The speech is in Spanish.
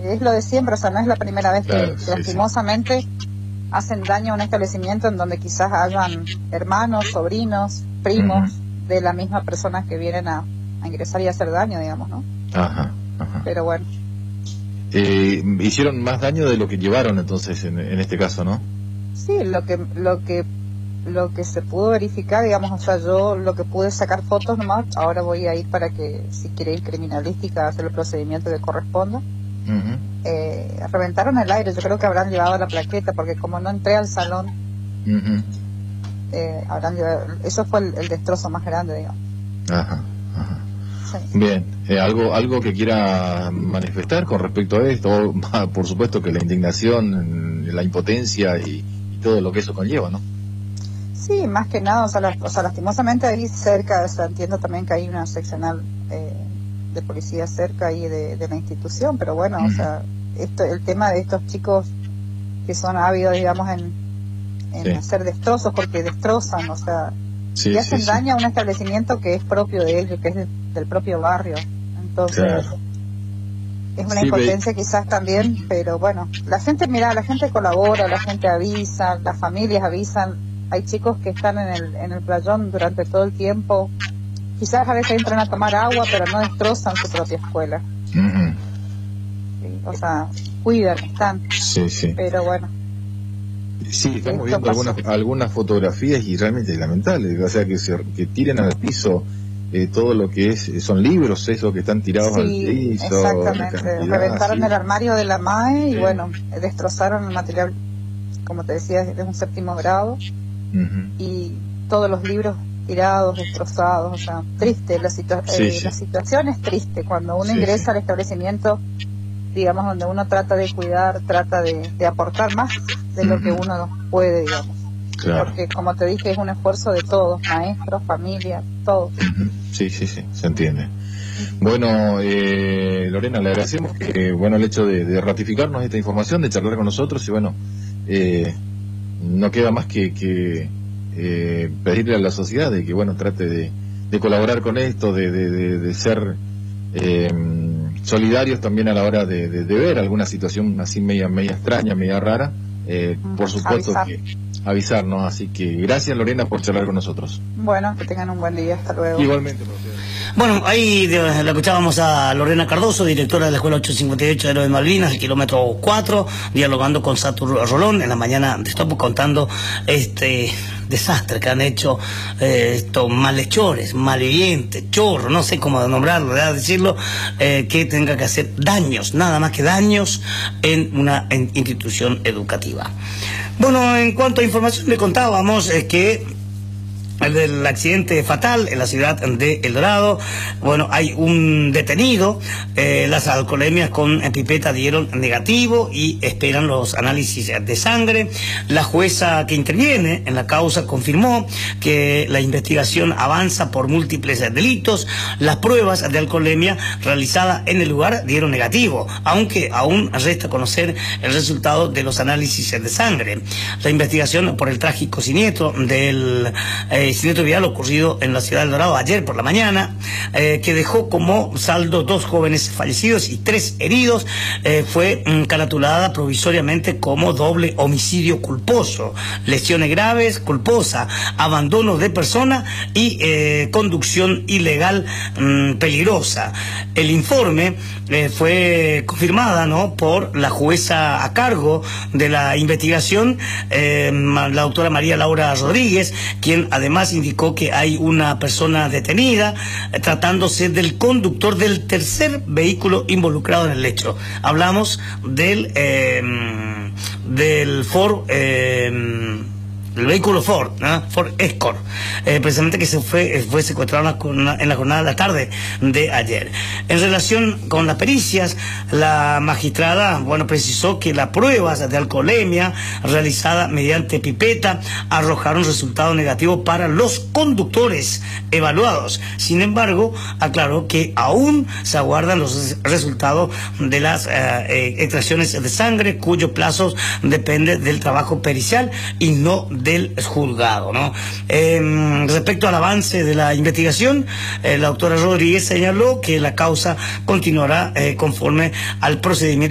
es lo de siempre, o sea, no es la primera vez Claro, que sí, lastimosamente hacen daño a un establecimiento en donde quizás hayan hermanos, sobrinos, primos de la misma persona que vienen a ingresar y hacer daño, digamos, ¿no? Ajá. Pero bueno. Hicieron más daño de lo que llevaron entonces en este caso, ¿no? Sí, lo que se pudo verificar, digamos, o sea, yo lo que pude sacar fotos nomás, ahora voy a ir para que, si quiere ir criminalística, hacer el procedimiento que corresponda. Reventaron el aire, yo creo que habrán llevado la plaqueta, porque como no entré al salón, habrán llevado, eso fue el destrozo más grande, digamos. Ajá. Sí. Bien, algo que quiera manifestar con respecto a esto, por supuesto que la indignación, la impotencia y todo lo que eso conlleva, ¿no? Sí, más que nada, o sea, lastimosamente ahí cerca, o sea, entiendo también que hay una seccional de policía cerca ahí de la institución, pero bueno, o sea, el tema de estos chicos que son ávidos, digamos, en hacer destrozos, porque destrozan, o sea, y hacen daño a un establecimiento que es propio de ellos, que es del propio barrio. Entonces, es una impotencia quizás también, pero bueno, la gente colabora, la gente avisa, las familias avisan. Hay chicos que están en el playón durante todo el tiempo, quizás a veces entran a tomar agua, pero no destrozan su propia escuela. Sí, o sea, cuidan, están. Pero bueno. Sí, estamos viendo algunas fotografías y realmente es lamentable, o sea, que tiren al piso todo lo que son libros, esos que están tirados al piso. Exactamente, reventaron el armario de la MAE y bueno, destrozaron el material, como te decía, de un 7º grado, y todos los libros tirados, destrozados, o sea, triste, la situación es triste, cuando uno ingresa al establecimiento, digamos, donde uno trata de cuidar, trata de aportar más de lo que uno puede, digamos. Claro. Porque, como te dije, es un esfuerzo de todos, maestros, familias, todos. Sí, se entiende. Bueno, Lorena, le agradecemos el hecho de ratificarnos esta información, de charlar con nosotros, y bueno, no queda más que pedirle a la sociedad de que, bueno, trate de colaborar con esto, de ser solidarios también a la hora de ver alguna situación así media extraña, media rara, por supuesto que avisarnos. Así que gracias, Lorena, por charlar con nosotros. Bueno, que tengan un buen día, hasta luego. Igualmente, profesor. Bueno, ahí la escuchábamos a Lorena Cardoso, directora de la Escuela 858 de Héroes de Malvinas, el kilómetro 4, dialogando con Satur Rolón en la mañana de Stop, contando este desastre que han hecho estos malhechores, malvivientes, chorros, no sé cómo nombrarlo, decirlo, que tenga que hacer daños, nada más que daños en una institución educativa. Bueno, en cuanto a información le contábamos que el del accidente fatal en la ciudad de El Dorado, bueno, hay un detenido, las alcoholemias con pipeta dieron negativo y esperan los análisis de sangre. La jueza que interviene en la causa confirmó que la investigación avanza por múltiples delitos. Las pruebas de alcoholemia realizadas en el lugar dieron negativo, aunque aún resta conocer el resultado de los análisis de sangre. La investigación por el trágico siniestro del siniestro vial ocurrido en la ciudad del Dorado ayer por la mañana, que dejó como saldo 2 jóvenes fallecidos y 3 heridos, fue caratulada provisoriamente como doble homicidio culposo, lesiones graves, culposa, abandono de persona y conducción ilegal peligrosa. El informe fue confirmada, ¿no?, por la jueza a cargo de la investigación, la doctora María Laura Rodríguez, quien además indicó que hay una persona detenida, tratándose del conductor del tercer vehículo involucrado en el hecho. Hablamos del Ford, el vehículo Ford, ¿no? Ford Escort, precisamente, que fue secuestrado en la jornada de la tarde de ayer. En relación con las pericias, la magistrada, bueno, precisó que las pruebas de alcoholemia realizadas mediante pipeta arrojaron resultados negativos para los conductores evaluados. Sin embargo, aclaró que aún se aguardan los resultados de las extracciones de sangre, cuyos plazos dependen del trabajo pericial y no del juzgado, ¿no? Respecto al avance de la investigación, la doctora Rodríguez señaló que la causa continuará conforme al procedimiento